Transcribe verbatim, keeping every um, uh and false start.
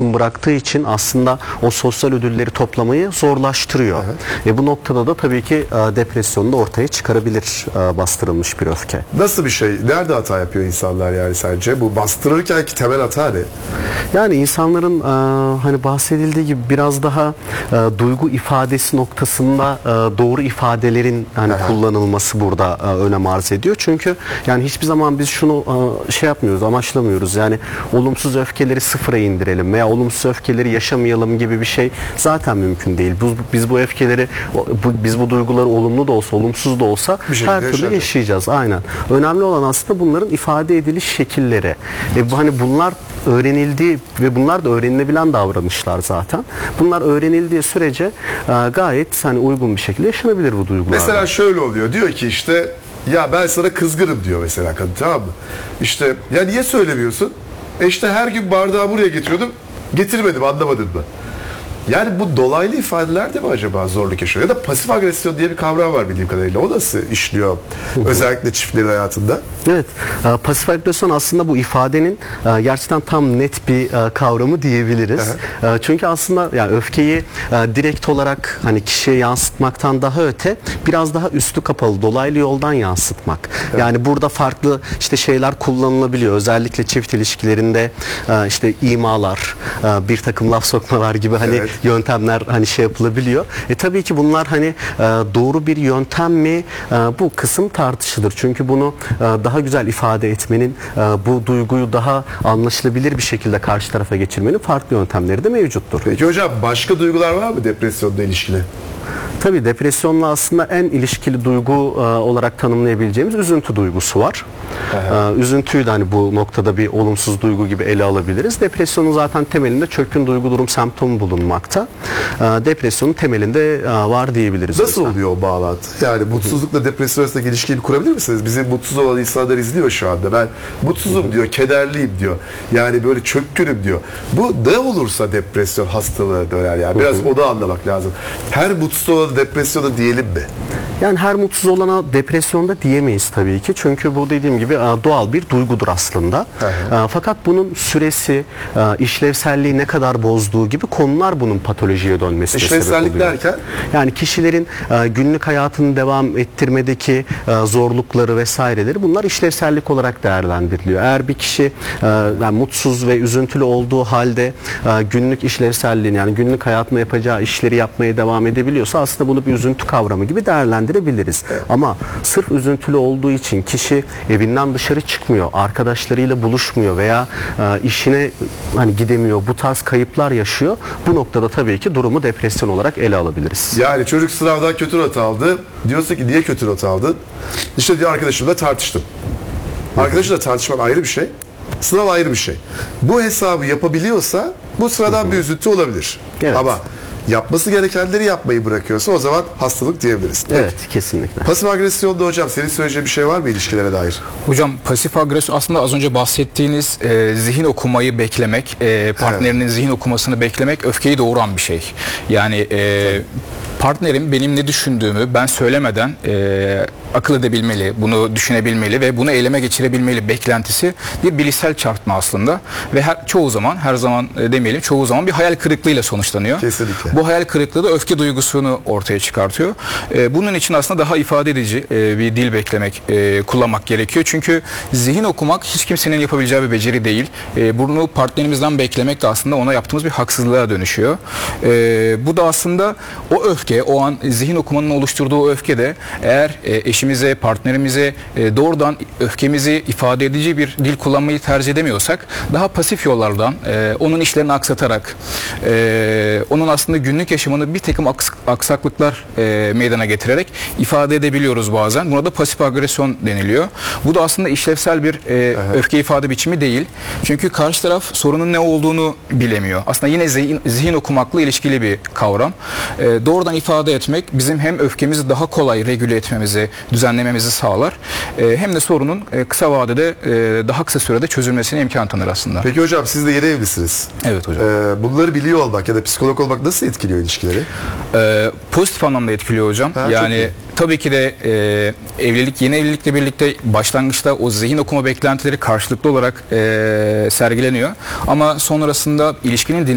yankın bıraktığı için aslında o sosyal ödülleri toplamayı zorlaştırıyor. Evet. E bu noktada da tabii ki e, depresyonu da ortaya çıkarabilir e, bastırılmış bir öfke. Nasıl bir şey? Nerede hata yapıyor insanlar yani sence? Bu bastırırken ki temel hata ne? Yani insanların e, hani bahsedildiği gibi biraz daha e, duygu ifadesi noktasında e, doğru ifadelerin hani Aha. kullanılması burada e, önem arz ediyor. Çünkü yani hiçbir zaman biz şunu e, şey yapmıyoruz, amaçlamıyoruz. Yani olumsuz öfkeleri sıfıra indirelim veya olumsuz öfkeleri yaşamayalım gibi bir şey zaten mümkün değil. Biz, biz bu öfkeleri, bu, biz bu duyguları olumlu da olsa, olumsuz da olsa her türlü yaşayacağız. yaşayacağız. Aynen. Önemli olan aslında bunların ifade ediliş şekilleri. E, bu, hani bunlar öğrenildiği ve bunlar da öğrenilebilen davranışlar zaten. Bunlar öğrenildiği sürece e, gayet hani uygun bir şekilde yaşanabilir bu duygular. Mesela şöyle oluyor. Diyor ki işte ya ben sana kızgınım diyor mesela kadın, tamam mı? İşte ya niye söylemiyorsun? E işte her gün bardağı buraya getiriyordum. Getirmedim, anlamadın mı? Yani bu dolaylı ifadeler de mi acaba zorluk yaşıyor? Ya da pasif agresyon diye bir kavram var bildiğim kadarıyla. O nasıl işliyor? Özellikle çiftlerin hayatında. Evet. Pasif agresyon aslında bu ifadenin gerçekten tam net bir kavramı diyebiliriz. Aha. Çünkü aslında yani öfkeyi direkt olarak hani kişiye yansıtmaktan daha öte biraz daha üstü kapalı, dolaylı yoldan yansıtmak. Evet. Yani burada farklı işte şeyler kullanılabiliyor. Özellikle çift ilişkilerinde işte imalar, bir takım laf sokmalar gibi hani evet. yöntemler hani şey yapılabiliyor. E tabii ki bunlar hani e, doğru bir yöntem mi? E, bu kısım tartışılır. Çünkü bunu e, daha güzel ifade etmenin, e, bu duyguyu daha anlaşılabilir bir şekilde karşı tarafa geçirmenin farklı yöntemleri de mevcuttur. Peki hocam başka duygular var mı depresyonla ilişkili? Tabii depresyonla aslında en ilişkili duygu e, olarak tanımlayabileceğimiz üzüntü duygusu var. E, üzüntüyü de hani bu noktada bir olumsuz duygu gibi ele alabiliriz. Depresyonun zaten temelinde çökkün duygu durum semptomu bulunmakta. E, depresyonun temelinde e, var diyebiliriz. Nasıl mesela oluyor o bağlantı? Yani mutsuzlukla depresyon arasındaki ilişkiyi kurabilir misiniz? Bizim mutsuz olan insanlar izliyor şu anda. Ben mutsuzum diyor, kederliyim diyor. Yani böyle çökkünüm diyor. Bu ne olursa depresyon hastalığı döner yani. Biraz onu anlamak lazım. Her mutsuz olan depresyonu diyelim mi? Yani her mutsuz olana depresyonda diyemeyiz tabii ki. Çünkü bu dediğim gibi doğal bir duygudur aslında. Hı hı. Fakat bunun süresi, işlevselliği ne kadar bozduğu gibi konular bunun patolojiye dönmesine sebep oluyor. İşlevsellik derken? Yani kişilerin günlük hayatını devam ettirmedeki zorlukları vesaireleri bunlar işlevsellik olarak değerlendiriliyor. Eğer bir kişi yani mutsuz ve üzüntülü olduğu halde günlük işlevselliğini yani günlük hayatında yapacağı işleri yapmaya devam edebiliyorsa aslında bunu bir üzüntü kavramı gibi değerlendirebiliriz. Evet. Ama sırf üzüntülü olduğu için kişi evinden dışarı çıkmıyor, arkadaşlarıyla buluşmuyor veya e, işine hani gidemiyor, bu tarz kayıplar yaşıyor. Bu noktada tabii ki durumu depresyon olarak ele alabiliriz. Yani çocuk sınavdan kötü not aldı. Diyorsa ki niye kötü not aldın? İşte diyor arkadaşımla tartıştım. Arkadaşımla tartışmak ayrı bir şey. Sınav ayrı bir şey. Bu hesabı yapabiliyorsa bu sıradan Hı-hı. bir üzüntü olabilir. Evet. Ama yapması gerekenleri yapmayı bırakıyorsa o zaman hastalık diyebiliriz. Evet, evet kesinlikle. Pasif agresyonda hocam senin söyleyeceğin bir şey var mı ilişkilere dair? Hocam pasif agresyon aslında az önce bahsettiğiniz e, zihin okumayı beklemek, e, partnerinin evet. zihin okumasını beklemek öfkeyi doğuran bir şey. Yani e, partnerim benim ne düşündüğümü ben söylemeden e, akıl edebilmeli, bunu düşünebilmeli ve bunu eyleme geçirebilmeli beklentisi bir bilişsel çarpma aslında ve her, çoğu zaman, her zaman e, demeyelim, çoğu zaman bir hayal kırıklığıyla sonuçlanıyor. Kesinlikle. Bu hayal kırıklığı da öfke duygusunu ortaya çıkartıyor. E, bunun için aslında daha ifade edici e, bir dil beklemek, e, kullanmak gerekiyor. Çünkü zihin okumak hiç kimsenin yapabileceği bir beceri değil. E, bunu partnerimizden beklemek de aslında ona yaptığımız bir haksızlığa dönüşüyor. E, bu da aslında o öfke, o an zihin okumanın oluşturduğu o öfke de eğer e, eşimize, partnerimize e, doğrudan öfkemizi ifade edici bir dil kullanmayı tercih edemiyorsak daha pasif yollardan e, onun işlerini aksatarak e, onun aslında günlük yaşamını bir takım aks aksaklıklar e, meydana getirerek ifade edebiliyoruz bazen. Buna da pasif agresyon deniliyor. Bu da aslında işlevsel bir e, öfke ifade biçimi değil. Çünkü karşı taraf sorunun ne olduğunu bilemiyor. Aslında yine zihin, zihin okumakla ilişkili bir kavram. E, doğrudan ifade etmek bizim hem öfkemizi daha kolay regüle etmemizi, düzenlememizi sağlar. E, hem de sorunun e, kısa vadede e, daha kısa sürede çözülmesine imkan tanır aslında. Peki hocam siz de yeni evlisiniz. Evet hocam. E, bunları biliyor olmak ya da psikolog olmak nasıl etkiliyor ilişkileri? E, pozitif anlamda etkiliyor hocam. Ha, yani tabii ki de e, evlilik, yeni evlilikle birlikte başlangıçta o zihin okuma beklentileri karşılıklı olarak e, sergileniyor. Ama sonrasında ilişkinin